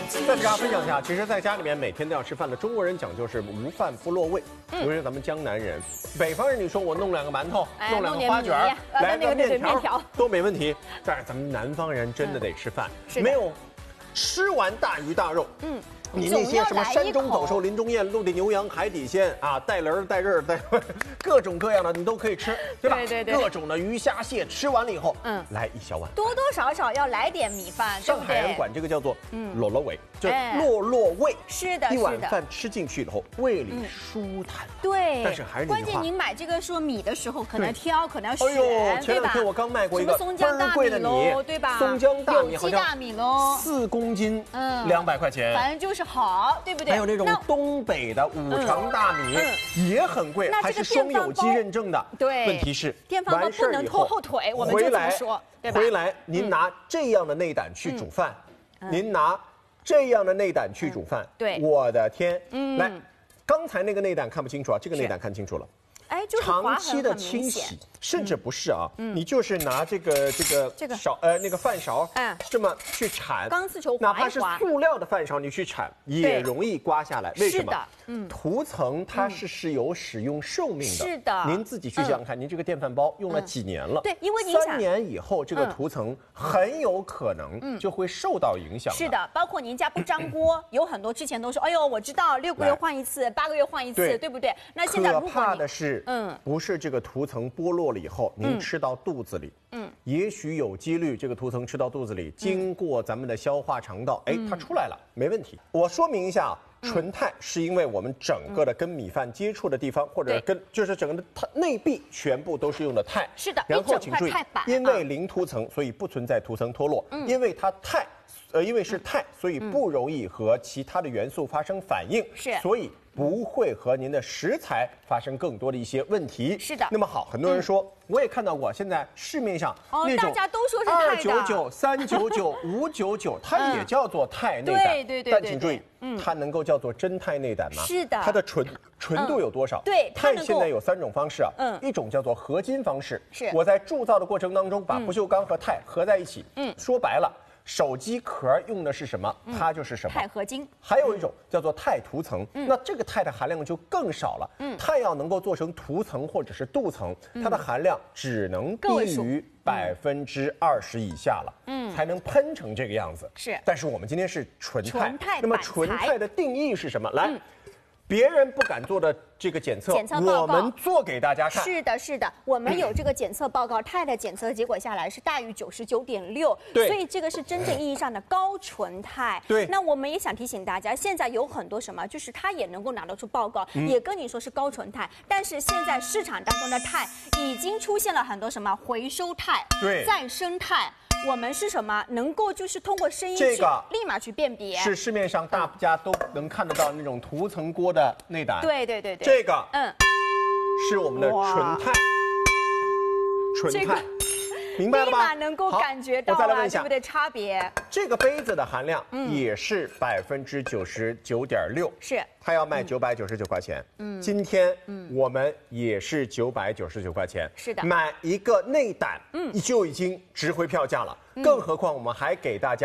再给大家分享一下，其实在家里面每天都要吃饭的中国人讲究是无饭不落胃，尤其是咱们江南人。北方人你说我弄2个馒头，弄2个花卷，来个面条都没问题，但是咱们南方人真的得吃饭，没有吃完大鱼大肉，你那些什么山中走兽、林中雁、陆地牛羊、海底鲜啊，带棱带刃带各种各样的你都可以吃，对吧？对，各种的鱼虾蟹吃完了以后，来一小碗， 多多少少要来点米饭。 上海人管这个叫做落落胃，就落胃。 是的， 一碗饭吃进去以后，胃里舒坦。 对， 但是还是关键您买这个说米的时候，可能挑，可能要选， 前2天我刚卖过一个松江大米喽，对吧？ 松江大米好像大米喽 ，4公斤，200块钱， 反正就是好，对不对？ 还有那种东北的五常大米也很贵，还是双有机认证的。 对， 问题是电饭煲不能拖后腿，我们就这么说，对吧？ 回来您拿这样的内胆去煮饭，您拿这样的内胆去煮饭， 对， 我的天，来，刚才那个内胆看不清楚啊，这个内胆看清楚了。 哎，就是长期的清洗，甚至不是啊，你就是拿这个勺那个饭勺，这么去铲， 钢丝球哪怕是塑料的饭勺，你去铲也容易刮下来。为什么？涂层它是有使用寿命的。 是的， 您自己去想想看，您这个电饭煲用了几年了？ 对，因为您 3年以后，这个涂层很有可能就会受到影响。 是的，包括您家不粘锅，有很多之前都说，哎呦，我知道6个月换一次，8个月换一次，对不对？那现在如果可怕的是。不是这个涂层剥落了以后，您吃到肚子里，也许有几率这个涂层吃到肚子里，经过咱们的消化肠道，它出来了，没问题。我说明一下啊，纯钛是因为我们整个的跟米饭接触的地方，或者跟就是整个的内壁全部都是用的钛。 是的， 然后请注意，因为零涂层，所以不存在涂层脱落，因为它因为是钛，所以不容易和其他的元素发生反应，所以不会和您的食材发生更多的一些问题。 是的。 那么好，很多人说，我也看到过，现在市面上那种大家都说是钛的 299、399、599，它也叫做钛内胆。 对。 但请注意，它能够叫做真钛内胆吗？ 是的。 它的纯度有多少？ 对， 钛现在有3种方式啊。一种叫做合金方式，我在铸造的过程当中把不锈钢和钛合在一起。说白了。手机壳用的是什么，它就是什么。钛合金。 还有一种叫做钛涂层，那这个钛的含量就更少了。钛要能够做成涂层或者是镀层，它的含量只能低于20%以下了，才能喷成这个样子。 是。 但是我们今天是纯钛，那么纯钛的定义是什么？来。别人不敢做的这个检测我们做给大家看。 是的，我们有这个检测报告，钛的检测结果下来是大于99.6，所以这个是真正意义上的高纯钛。 对， 那我们也想提醒大家，现在有很多什么，就是它也能够拿得出报告，也跟你说是高纯钛，但是现在市场当中的钛已经出现了很多什么回收钛、再生钛。我们是什么？能够就是通过声音去立马去辨别， 是市面上大家都能看得到那种涂层锅的内胆。 对， 这个是我们的纯钛，明白了吧？ 立马能够感觉到啊，对不对？差别。 这个杯子的含量也是99.6%， 是它要卖999块钱。今天我们也是999块钱。 是的， 买一个内胆就已经值回票价了，更何况我们还给大家。